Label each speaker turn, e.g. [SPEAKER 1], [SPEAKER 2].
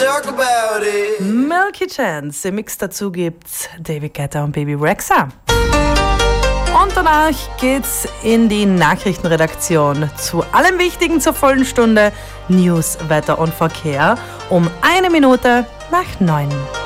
[SPEAKER 1] talk about it.
[SPEAKER 2] Milky Chance, im Mix dazu gibt's David Guetta und Baby Rexha. Und danach geht's in die Nachrichtenredaktion zu allem Wichtigen zur vollen Stunde News, Wetter und Verkehr um 1 Minute nach 9.